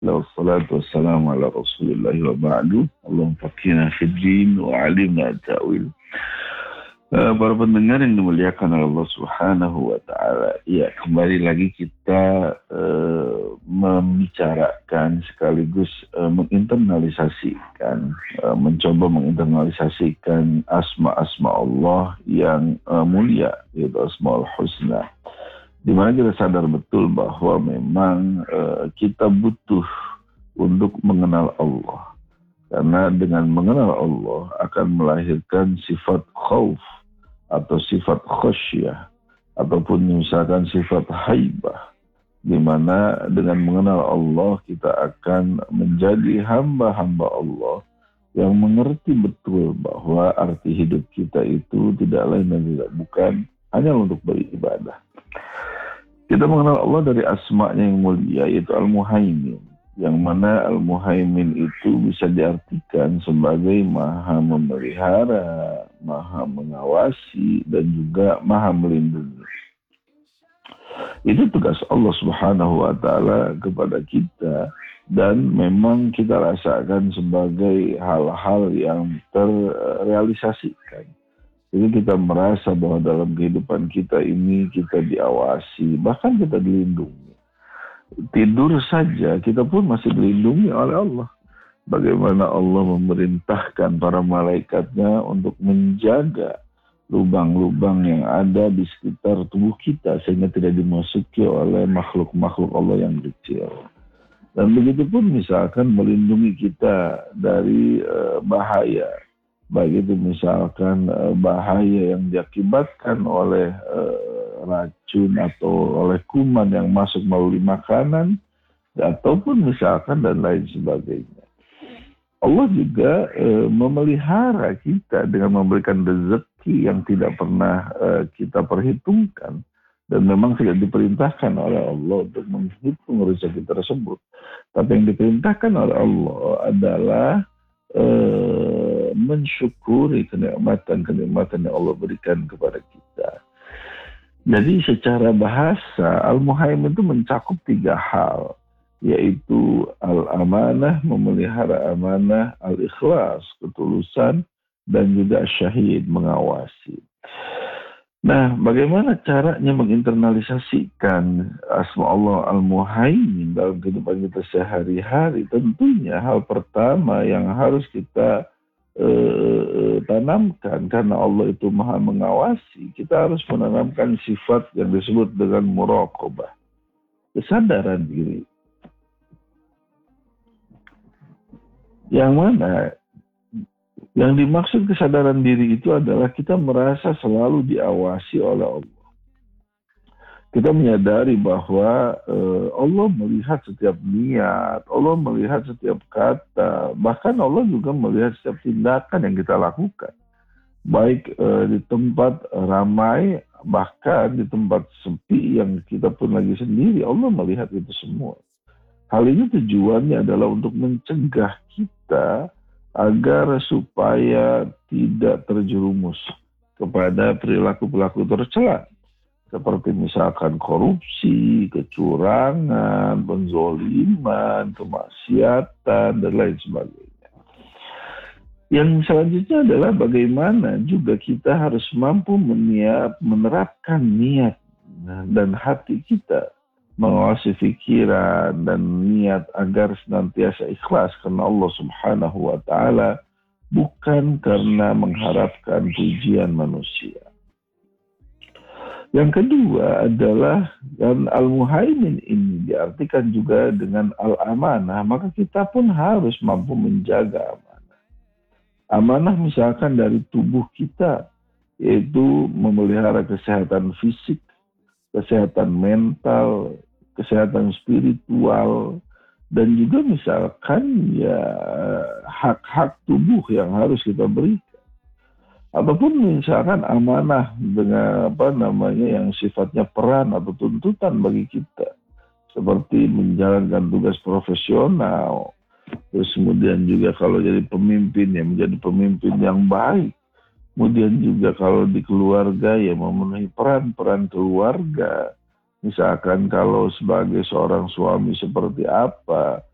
Wassalatu wassalamu ala rasulillah wa ba'du. Allahumma faqihna fid din wa alimna ta'wil. Para pendengar yang dimuliakan oleh Allah Subhanahu wa taala. Ya, kembali lagi kita membicarakan sekaligus menginternalisasikan, mencoba menginternalisasikan asma-asma Allah yang mulia, yaitu Asmaul Husna. Di mana kita sadar betul bahwa memang kita butuh untuk mengenal Allah. Karena dengan mengenal Allah akan melahirkan sifat khauf atau sifat khasyah ataupun misalkan sifat haibah. Di mana dengan mengenal Allah kita akan menjadi hamba-hamba Allah yang mengerti betul bahwa arti hidup kita itu tidak lain dan tidak bukan hanya untuk beribadah. Kita mengenal Allah dari asma-Nya yang mulia, yaitu Al-Muhaimin. Yang mana Al-Muhaimin itu bisa diartikan sebagai maha memelihara, maha mengawasi, dan juga maha melindungi. Itu tugas Allah Subhanahu wa ta'ala kepada kita. Dan memang kita rasakan sebagai hal-hal yang terrealisasikan. Jadi kita merasa bahwa dalam kehidupan kita ini kita diawasi, bahkan kita dilindungi. Tidur saja kita pun masih dilindungi oleh Allah. Bagaimana Allah memerintahkan para malaikatnya untuk menjaga lubang-lubang yang ada di sekitar tubuh kita sehingga tidak dimasuki oleh makhluk-makhluk Allah yang kecil. Dan begitu pun misalkan melindungi kita dari bahaya. Baik itu misalkan bahaya yang diakibatkan oleh racun atau oleh kuman yang masuk melalui makanan, ataupun misalkan dan lain sebagainya. Allah juga memelihara kita dengan memberikan rezeki yang tidak pernah kita perhitungkan. Dan memang tidak diperintahkan oleh Allah untuk menghitung rezeki tersebut. Tapi yang diperintahkan oleh Allah adalah mensyukuri kenikmatan yang Allah berikan kepada kita. Jadi secara bahasa Al-Muhaimin itu mencakup 3 hal, yaitu Al-Amanah, memelihara amanah, Al-Ikhlas, ketulusan, dan juga Syahid, mengawasi. Nah, bagaimana caranya menginternalisasikan asma Allah Al-Muhaimin dalam kehidupan kita sehari-hari? Tentunya hal pertama yang harus kita tanamkan, karena Allah itu maha mengawasi, kita harus menanamkan sifat yang disebut dengan muraqabah, kesadaran diri. Yang mana yang dimaksud kesadaran diri itu adalah kita merasa selalu diawasi oleh Allah. Kita menyadari bahwa Allah melihat setiap niat, Allah melihat setiap kata, bahkan Allah juga melihat setiap tindakan yang kita lakukan. Baik di tempat ramai, bahkan di tempat sepi yang kita pun lagi sendiri, Allah melihat itu semua. Hal ini tujuannya adalah untuk mencegah kita agar supaya tidak terjerumus kepada perilaku-perilaku tercela. Seperti misalkan korupsi, kecurangan, penzoliman, kemaksiatan, dan lain sebagainya. Yang selanjutnya adalah bagaimana juga kita harus mampu menerapkan niat dan hati kita, mengawasi pikiran dan niat agar senantiasa ikhlas karena Allah Subhanahu wa ta'ala, bukan karena mengharapkan pujian manusia. Yang kedua adalah, dan Al-Muhaimin ini diartikan juga dengan Al-Amanah, maka kita pun harus mampu menjaga amanah. Amanah misalkan dari tubuh kita, yaitu memelihara kesehatan fisik, kesehatan mental, kesehatan spiritual, dan juga misalkan ya hak-hak tubuh yang harus kita berikan. Ataupun misalkan amanah dengan yang sifatnya peran atau tuntutan bagi kita, seperti menjalankan tugas profesional. Terus kemudian juga kalau jadi pemimpin ya menjadi pemimpin yang baik. Kemudian juga kalau di keluarga ya memenuhi peran-peran keluarga. Misalkan kalau sebagai seorang suami seperti apa,